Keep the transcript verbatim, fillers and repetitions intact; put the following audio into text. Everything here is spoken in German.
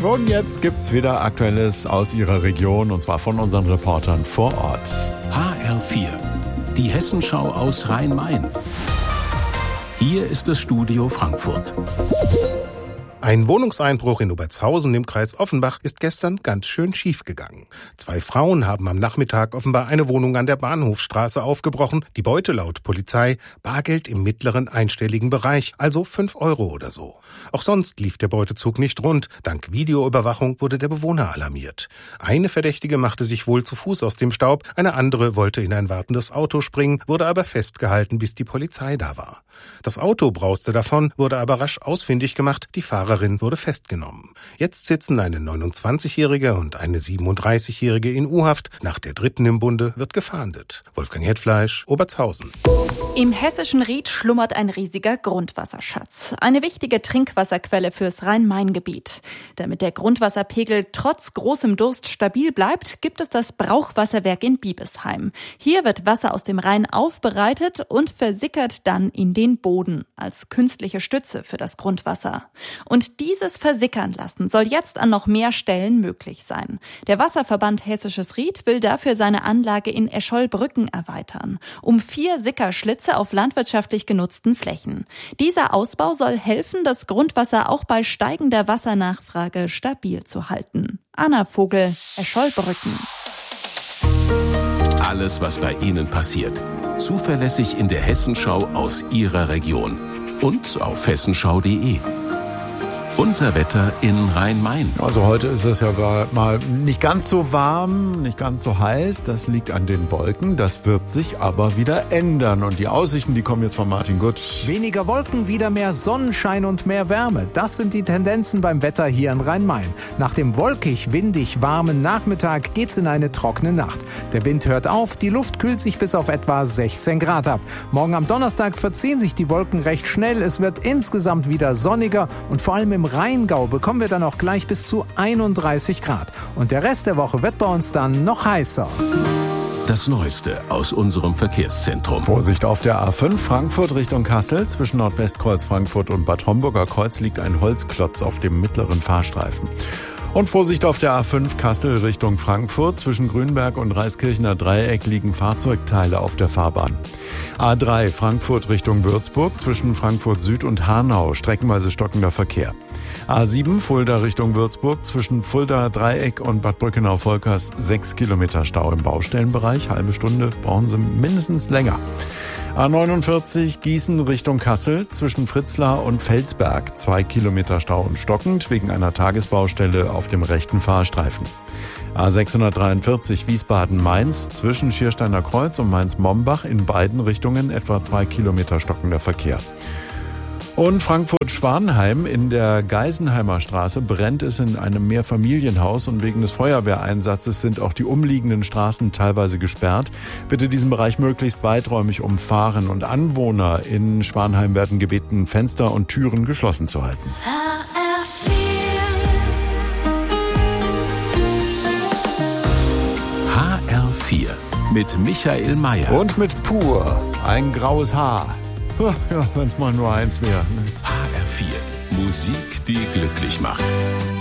Und jetzt gibt's wieder Aktuelles aus Ihrer Region, und zwar von unseren Reportern vor Ort. H R vier, die Hessenschau aus Rhein-Main. Hier ist das Studio Frankfurt. Ein Wohnungseinbruch in Obertshausen im Kreis Offenbach ist gestern ganz schön schief gegangen. Zwei Frauen haben am Nachmittag offenbar eine Wohnung an der Bahnhofstraße aufgebrochen. Die Beute laut Polizei: Bargeld im mittleren einstelligen Bereich, also fünf Euro oder so. Auch sonst lief der Beutezug nicht rund. Dank Videoüberwachung wurde der Bewohner alarmiert. Eine Verdächtige machte sich wohl zu Fuß aus dem Staub, eine andere wollte in ein wartendes Auto springen, wurde aber festgehalten, bis die Polizei da war. Das Auto brauste davon, wurde aber rasch ausfindig gemacht, die Fahrerin wurde festgenommen. Jetzt sitzen eine neunundzwanzigjährige und eine siebenunddreißigjährige in U-Haft. Nach der dritten im Bunde wird gefahndet. Wolfgang Hetfleisch, Obertshausen. Im hessischen Ried schlummert ein riesiger Grundwasserschatz. Eine wichtige Trinkwasserquelle fürs Rhein-Main-Gebiet. Damit der Grundwasserpegel trotz großem Durst stabil bleibt, gibt es das Brauchwasserwerk in Biebesheim. Hier wird Wasser aus dem Rhein aufbereitet und versickert dann in den Boden als künstliche Stütze für das Grundwasser. Und dieses Versickern lassen soll jetzt an noch mehr Stellen möglich sein. Der Wasserverband Hessisches Ried will dafür seine Anlage in Escholbrücken erweitern, um vier Sickerschlitze auf landwirtschaftlich genutzten Flächen. Dieser Ausbau soll helfen, das Grundwasser auch bei steigender Wassernachfrage stabil zu halten. Anna Vogel, Escholbrücken. Alles, was bei Ihnen passiert. Zuverlässig in der Hessenschau aus Ihrer Region. Und auf hessenschau punkt de. Unser Wetter in Rhein-Main. Also heute ist es ja mal nicht ganz so warm, nicht ganz so heiß. Das liegt an den Wolken. Das wird sich aber wieder ändern. Und die Aussichten, die kommen jetzt von Martin Gutt. Weniger Wolken, wieder mehr Sonnenschein und mehr Wärme. Das sind die Tendenzen beim Wetter hier in Rhein-Main. Nach dem wolkig, windig, warmen Nachmittag geht's in eine trockene Nacht. Der Wind hört auf, die Luft kühlt sich bis auf etwa sechzehn Grad ab. Morgen am Donnerstag verziehen sich die Wolken recht schnell. Es wird insgesamt wieder sonniger und vor allem im Im Rheingau bekommen wir dann auch gleich bis zu einunddreißig Grad. Und der Rest der Woche wird bei uns dann noch heißer. Das Neueste aus unserem Verkehrszentrum. Vorsicht auf der A fünf Frankfurt Richtung Kassel. Zwischen Nordwestkreuz Frankfurt und Bad Homburger Kreuz liegt ein Holzklotz auf dem mittleren Fahrstreifen. Und Vorsicht auf der A fünf Kassel Richtung Frankfurt. Zwischen Grünberg und Reiskirchener Dreieck liegen Fahrzeugteile auf der Fahrbahn. A drei Frankfurt Richtung Würzburg. Zwischen Frankfurt Süd und Hanau streckenweise stockender Verkehr. A sieben Fulda Richtung Würzburg. Zwischen Fulda Dreieck und Bad Brückenau-Volkers sechs Kilometer Stau im Baustellenbereich. Halbe Stunde brauchen Sie mindestens länger. A neunundvierzig Gießen Richtung Kassel. Zwischen Fritzlar und Felsberg zwei Kilometer Stau und stockend wegen einer Tagesbaustelle auf dem rechten Fahrstreifen. A sechshundertdreiundvierzig Wiesbaden-Mainz. Zwischen Schiersteiner Kreuz und Mainz-Mombach in beiden Richtungen etwa zwei Kilometer stockender Verkehr. Und Frankfurt-Schwanheim in der Geisenheimer Straße brennt es in einem Mehrfamilienhaus und wegen des Feuerwehreinsatzes sind auch die umliegenden Straßen teilweise gesperrt. Bitte diesen Bereich möglichst weiträumig umfahren und Anwohner in Schwanheim werden gebeten, Fenster und Türen geschlossen zu halten. H R vier mit Michael Mayer. Und mit Pur, ein graues Haar. Ja, wenn es mal nur eins wäre. H R vier, Musik, die glücklich macht.